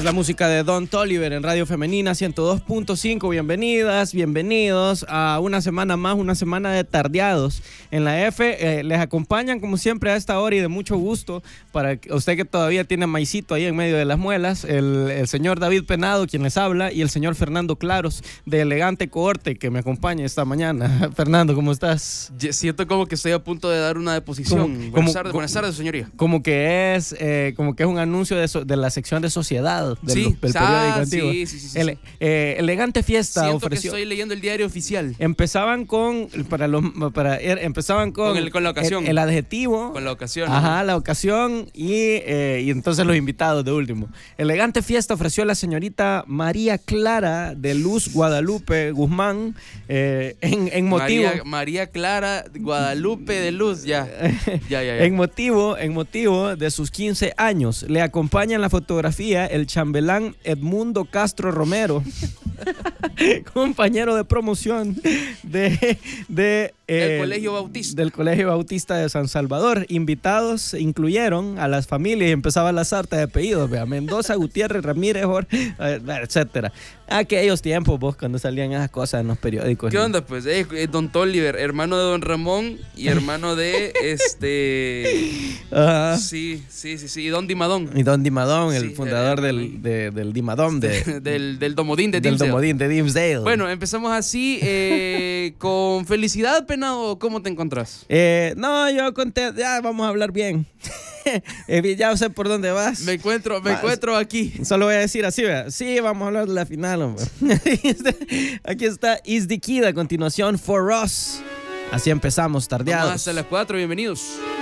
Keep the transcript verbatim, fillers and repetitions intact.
la música de Don Toliver en Radio Femenina ciento dos punto cinco. Bienvenidas, bienvenidos a una semana más, una semana de tardeados en la F. Eh, les acompañan como siempre a esta hora y de mucho gusto para usted que todavía tiene maicito ahí en medio de las muelas, el, el señor David Penado, quien les habla, y el señor Fernando Claros, de Elegante Cohorte, que me acompaña esta mañana. Fernando, ¿cómo estás? Yo siento como que estoy a punto de dar una deposición. Como, buenas, como, tardes, buenas tardes, señoría. Como que es, eh, como que es un anuncio de, so, de la sección de sociedad del, sí, del periódico ah, antiguo. Sí, sí, sí, sí, el, sí. Eh, Elegante Fiesta Siento ofreció. que estoy leyendo el diario oficial. Empezaban con para los para er, empezaban con, con, el, con la ocasión. El, el adjetivo. Con la ocasión. Ajá, ¿no? La ocasión y, eh, y entonces los invitados de último. Elegante Fiesta ofreció a la señorita María Clara de Luz Guadalupe Guzmán eh, en, en motivo. María, María Clara Guadalupe de Luz, ya. ya, ya, ya. En motivo, en motivo de sus quince años. Le acompaña en la fotografía el chambelán Edmundo Castro Romero, compañero de promoción de, de eh, el Colegio Bautista. del Colegio Bautista de San Salvador. Invitados incluyeron a las familias y empezaba la sarta de apellidos, vea, Mendoza, Gutiérrez, Ramírez, Jorge, etcétera. Aquellos tiempos, vos, cuando salían esas cosas en los periódicos. ¿Qué onda, pues? Eh, eh, Don Toliver, hermano de Don Ramón y hermano de este... Ajá. Sí, sí, sí, sí. Y Don Dimadón. Y Don Dimadón, Sí, el fundador eh, del, de, del Dimadón. De, del, del Domodín de Del Dimsdale. Domodín de Dimsdale. Bueno, empezamos así, eh, con felicidad, Penado. ¿Cómo te encontrás? Eh, no, yo conté, ya vamos a hablar bien. eh, ya sé por dónde vas. Me encuentro, me vas. encuentro aquí. Solo voy a decir así, vea. Sí, vamos a hablar de la final, hombre. Aquí está Is the Kid a continuación, For Us. Así empezamos, tardeados. Vamos hasta las cuatro, bienvenidos.